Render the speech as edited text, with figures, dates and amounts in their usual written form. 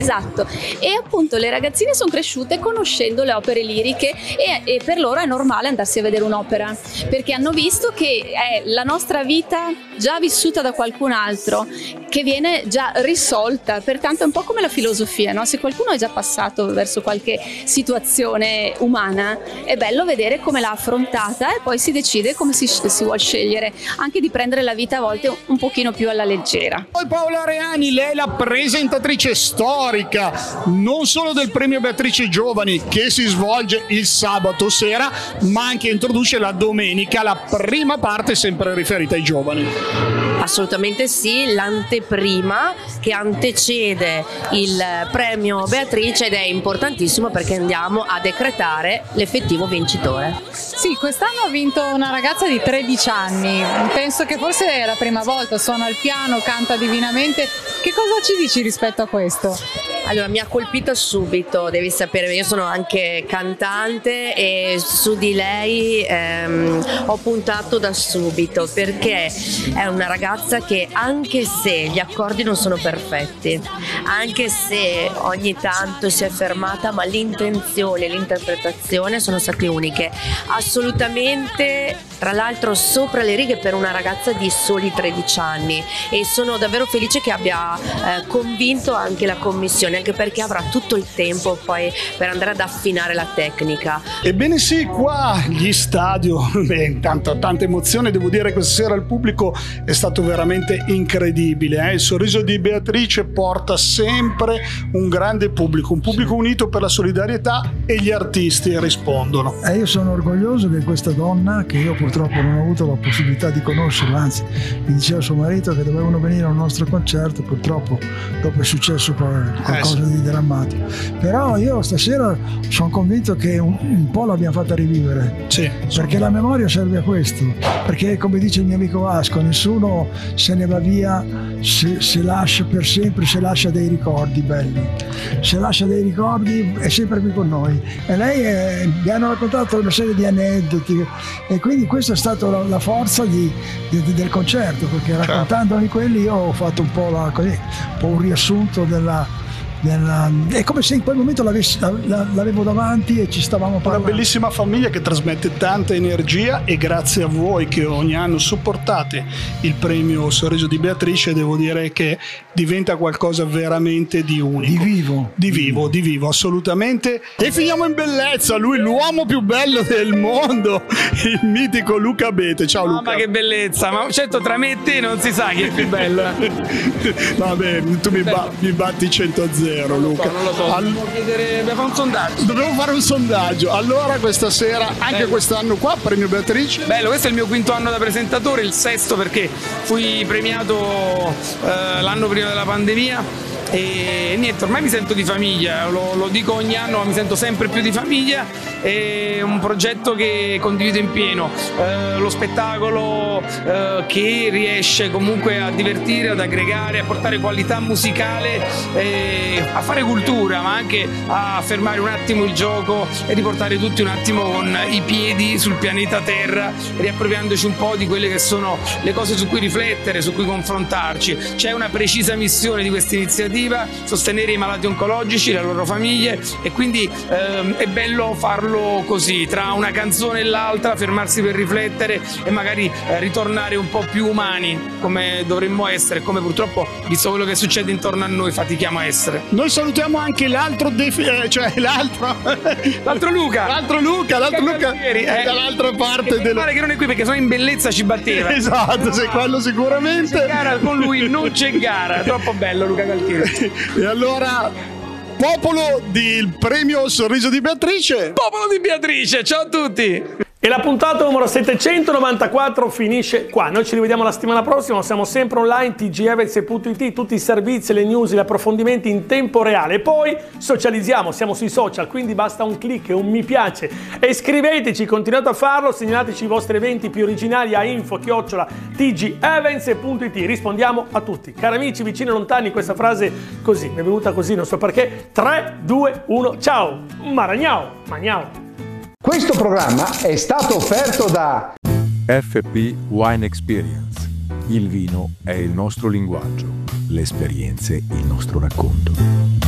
Esatto, e appunto le ragazzine sono cresciute conoscendo le opere liriche e per loro è normale andarsi a vedere un'opera, perché hanno visto che è la nostra vita già vissuta da qualcun altro, che viene già risolta, pertanto è un po' come la filosofia, no? Se qualcuno è già passato verso qualche situazione umana, è bello vedere come l'ha affrontata e poi si decide come si vuol scegliere, anche di prendere la vita a volte un pochino più alla leggera. Poi Paola Reani, lei è la presentatrice storica non solo del premio Beatrice Giovani che si svolge il sabato sera, ma anche introduce la domenica la prima parte sempre riferita ai giovani. Assolutamente sì, l'anteprima che antecede il premio Beatrice, ed è importantissimo perché andiamo a decretare l'effettivo vincitore. Sì, quest'anno ha vinto una ragazza di 13 anni, penso che forse è la prima volta, suona il piano, canta divinamente. Che cosa ci dici rispetto a questo? Allora, mi ha colpito subito, devi sapere, io sono anche cantante e su di lei ho puntato da subito, perché è una ragazza che, anche se gli accordi non sono perfetti, anche se ogni tanto si è fermata, ma l'intenzione e l'interpretazione sono state uniche, assolutamente, tra l'altro sopra le righe per una ragazza di soli 13 anni, e sono davvero felice che abbia convinto anche la commissione, anche perché avrà tutto il tempo poi per andare ad affinare la tecnica. Ebbene sì, qua gli stadio, intanto tanta emozione, devo dire questa sera il pubblico è stato veramente incredibile, Il sorriso di Beatrice porta sempre un grande pubblico, un pubblico unito per la solidarietà, e gli artisti rispondono. Io sono orgoglioso che questa donna, che io purtroppo non ho avuto la possibilità di conoscerla, anzi mi diceva suo marito che dovevano venire al nostro concerto, purtroppo dopo è successo qualcosa di drammatico, però io stasera sono convinto che un po' l'abbiamo fatta rivivere, sì, perché la memoria serve a questo, perché come dice il mio amico Vasco, nessuno se ne va via se lascia per sempre, se lascia dei ricordi belli, se lascia dei ricordi è sempre qui con noi, e lei mi hanno raccontato una serie di aneddoti, e quindi questa è stata la forza del concerto, perché raccontandomi quelli io ho fatto un po' un riassunto è come se in quel momento l'avevo davanti e ci stavamo parlando. Una bellissima famiglia che trasmette tanta energia, e grazie a voi che ogni anno supportate il premio Sorriso di Beatrice, devo dire che diventa qualcosa veramente di unico. Di vivo, assolutamente. E finiamo in bellezza, lui l'uomo più bello del mondo, il mitico Luca Abete. Ciao Luca. Mamma che bellezza, ma certo tra me e te non si sa chi è più bello. Vabbè, tu mi batti 100-0. Luca, non lo so. Dobbiamo fare un sondaggio. Dobbiamo fare un sondaggio. Allora questa sera, anche quest'anno qua, premio Beatrice. Bello, questo è il mio quinto anno da presentatore, il sesto perché fui premiato l'anno prima della pandemia. E niente, ormai mi sento di famiglia, lo dico ogni anno, ma mi sento sempre più di famiglia. È un progetto che condivido in pieno, lo spettacolo che riesce comunque a divertire, ad aggregare, a portare qualità musicale, a fare cultura, ma anche a fermare un attimo il gioco e riportare tutti un attimo con i piedi sul pianeta Terra, riappropriandoci un po' di quelle che sono le cose su cui riflettere, su cui confrontarci. C'è una precisa missione di questa iniziativa: sostenere i malati oncologici, le loro famiglie, e quindi è bello farlo così, tra una canzone e l'altra, fermarsi per riflettere e magari ritornare un po' più umani, come dovremmo essere, come purtroppo, visto quello che succede intorno a noi, fatichiamo a essere. Noi salutiamo anche l'altro Luca dall'altra parte male che non è qui, perché sennò in bellezza ci batteva. Esatto, se quello sicuramente. C'è gara con lui, non c'è gara. Troppo bello Luca Galtieri. E allora, popolo del premio Sorriso di Beatrice. Popolo di Beatrice, ciao a tutti. E la puntata numero 794 finisce qua. Noi ci rivediamo la settimana prossima, siamo sempre online, tgevents.it, tutti i servizi, le news, gli approfondimenti in tempo reale. E poi socializziamo, siamo sui social, quindi basta un click e un mi piace. E iscriveteci, continuate a farlo, segnalateci i vostri eventi più originali a info@tgevents.it. Rispondiamo a tutti. Cari amici, vicini e lontani, questa frase così, mi è venuta così, non so perché. 3, 2, 1, ciao! Maragnao! Magnao! Questo programma è stato offerto da FP Wine Experience. Il vino è il nostro linguaggio, le esperienze il nostro racconto.